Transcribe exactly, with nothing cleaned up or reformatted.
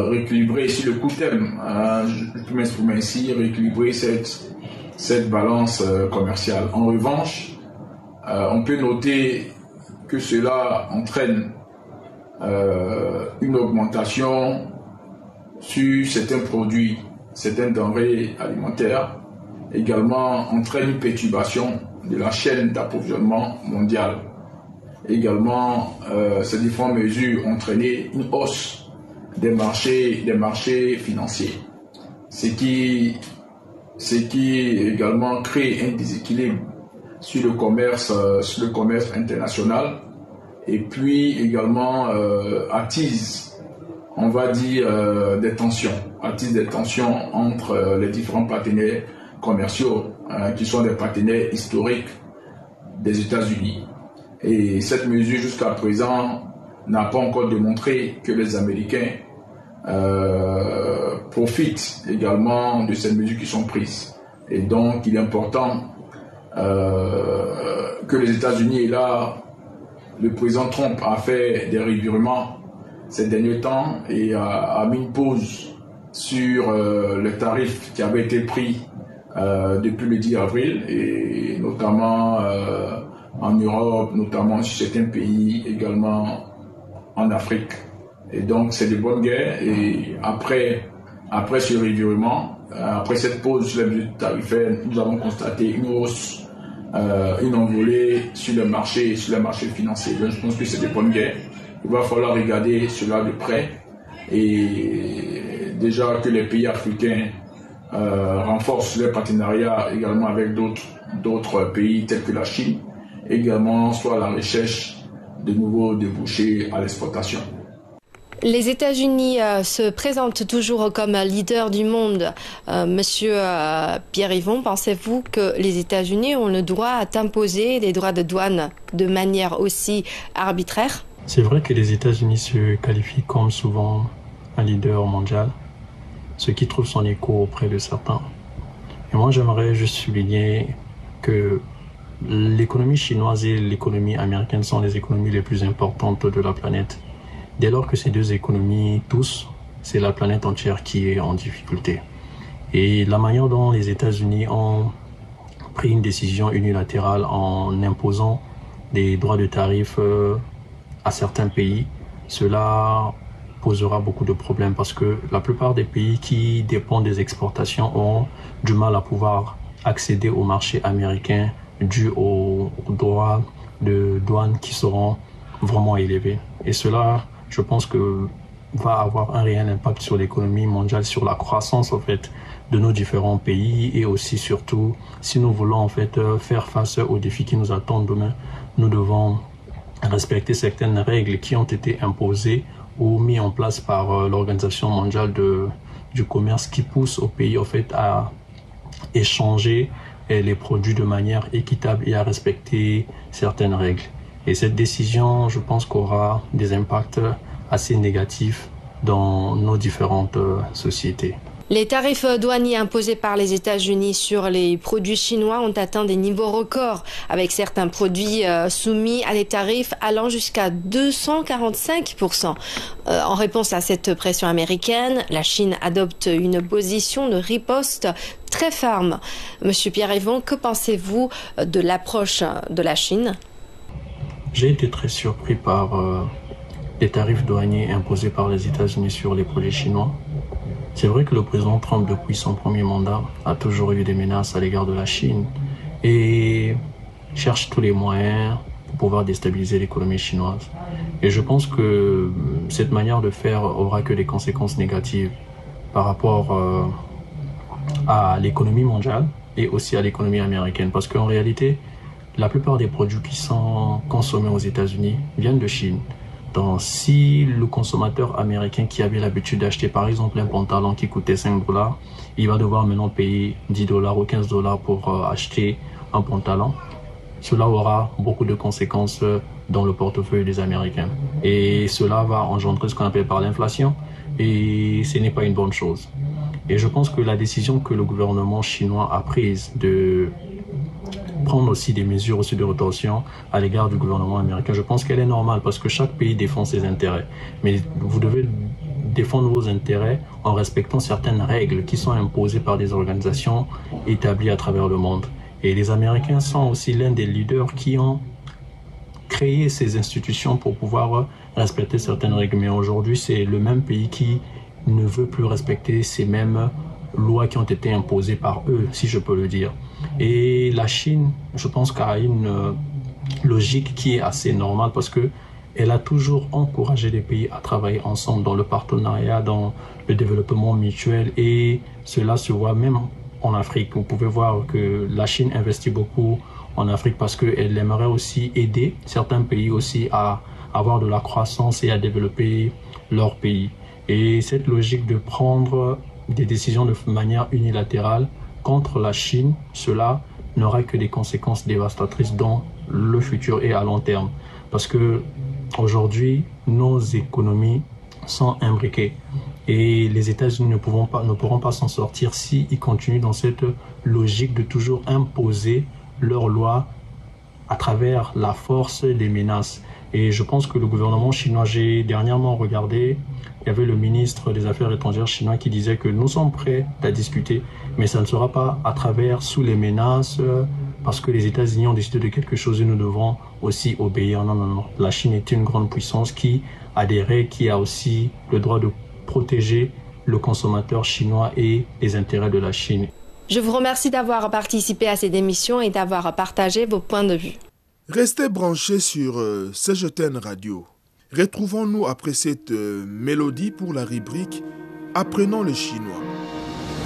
rééquilibrer sur le court terme, hein, je peux m'exprimer ainsi, rééquilibrer cette, cette balance euh, commerciale. En revanche, euh, on peut noter que cela entraîne euh, une augmentation sur certains produits, certains denrées alimentaires, également entraîne une perturbation de la chaîne d'approvisionnement mondiale. Également, euh, ces différentes mesures ont entraîné une hausse des marchés, des marchés financiers, ce qui, ce qui également crée un déséquilibre sur le commerce, euh, sur le commerce international, et puis également euh, attise, on va dire, euh, des tensions, attise des tensions entre euh, les différents partenaires commerciaux euh, qui sont des partenaires historiques des États-Unis. Et cette mesure jusqu'à présent n'a pas encore démontré que les Américains euh, profitent également de ces mesures qui sont prises. Et donc il est important euh, que les États-Unis, et là le président Trump a fait des revirements ces derniers temps et a, a mis une pause sur euh, les tarifs qui avaient été pris euh, depuis le dix avril, et notamment euh, en Europe, notamment sur certains pays, également en Afrique. Et donc c'est de bonne guerre. Et après, après ce revirement, après cette pause sur les mesures tarifaires, nous avons constaté une hausse, euh, une envolée sur le marché, sur les marchés financiers. Donc je pense que c'est de bonne guerre. Il va falloir regarder cela de près, et déjà que les pays africains euh, renforcent leurs partenariats également avec d'autres d'autres pays tels que la Chine, également soit à la recherche de nouveaux débouchés à l'exportation. Les États-Unis euh, se présentent toujours comme leader du monde. Euh, Monsieur euh, Pierre-Yvon, pensez-vous que les États-Unis ont le droit d'imposer des droits de douane de manière aussi arbitraire? C'est vrai que les États-Unis se qualifient comme souvent un leader mondial, ce qui trouve son écho auprès de certains. Et moi, j'aimerais juste souligner que l'économie chinoise et l'économie américaine sont les économies les plus importantes de la planète. Dès lors que ces deux économies toussent, c'est la planète entière qui est en difficulté. Et la manière dont les États-Unis ont pris une décision unilatérale en imposant des droits de tarif à certains pays, cela posera beaucoup de problèmes parce que la plupart des pays qui dépendent des exportations ont du mal à pouvoir accéder au marché américain dû aux droits de douane qui seront vraiment élevés. Et cela, je pense que va avoir un réel impact sur l'économie mondiale, sur la croissance en fait de nos différents pays, et aussi surtout si nous voulons en fait faire face aux défis qui nous attendent demain, nous devons respecter certaines règles qui ont été imposées ou mises en place par l'Organisation mondiale de, du commerce, qui pousse aux pays en fait à échanger les produits de manière équitable et à respecter certaines règles. Et cette décision, je pense, qu'aura des impacts assez négatifs dans nos différentes sociétés. Les tarifs douaniers imposés par les États-Unis sur les produits chinois ont atteint des niveaux records, avec certains produits euh, soumis à des tarifs allant jusqu'à deux cent quarante-cinq pour cent. Euh, en réponse à cette pression américaine, la Chine adopte une position de riposte très ferme. Monsieur Pierre-Yvon, que pensez-vous de l'approche de la Chine? J'ai été très surpris par euh, les tarifs douaniers imposés par les États-Unis sur les produits chinois. C'est vrai que le président Trump, depuis son premier mandat, a toujours eu des menaces à l'égard de la Chine et cherche tous les moyens pour pouvoir déstabiliser l'économie chinoise. Et je pense que cette manière de faire aura que des conséquences négatives par rapport euh, à l'économie mondiale et aussi à l'économie américaine. Parce qu'en réalité, la plupart des produits qui sont consommés aux États-Unis viennent de Chine. Donc, si le consommateur américain qui avait l'habitude d'acheter par exemple un pantalon qui coûtait cinq dollars, il va devoir maintenant payer dix dollars ou quinze dollars pour euh, acheter un pantalon, cela aura beaucoup de conséquences dans le portefeuille des Américains. Et cela va engendrer ce qu'on appelle par l'inflation, et ce n'est pas une bonne chose. Et je pense que la décision que le gouvernement chinois a prise de prendre aussi des mesures aussi de rétorsion à l'égard du gouvernement américain, je pense qu'elle est normale parce que chaque pays défend ses intérêts. Mais vous devez défendre vos intérêts en respectant certaines règles qui sont imposées par des organisations établies à travers le monde. Et les Américains sont aussi l'un des leaders qui ont créé ces institutions pour pouvoir respecter certaines règles. Mais aujourd'hui, c'est le même pays qui ne veut plus respecter ces mêmes lois qui ont été imposées par eux, si je peux le dire. Et la Chine, je pense qu'elle a une logique qui est assez normale parce que elle a toujours encouragé les pays à travailler ensemble dans le partenariat, dans le développement mutuel, et cela se voit même en Afrique. Vous pouvez voir que la Chine investit beaucoup en Afrique parce qu'elle aimerait aussi aider certains pays aussi à avoir de la croissance et à développer leur pays. Et cette logique de prendre des décisions de manière unilatérale contre la Chine, cela n'aura que des conséquences dévastatrices dans le futur et à long terme. Parce que aujourd'hui, nos économies sont imbriquées et les États-Unis ne pourront pas, ne pourront pas s'en sortir s'ils continuent dans cette logique de toujours imposer leurs lois à travers la force des menaces. Et je pense que le gouvernement chinois, j'ai dernièrement regardé, il y avait le ministre des Affaires étrangères chinois qui disait que nous sommes prêts à discuter, mais ça ne sera pas à travers, sous les menaces, parce que les États-Unis ont décidé de quelque chose et nous devons aussi obéir. Non, non, non. La Chine est une grande puissance qui a des règles, qui a aussi le droit de protéger le consommateur chinois et les intérêts de la Chine. Je vous remercie d'avoir participé à cette émission et d'avoir partagé vos points de vue. Restez branchés sur euh, C G T N Radio. Retrouvons-nous après cette euh, mélodie pour la rubrique « Apprenons le chinois ».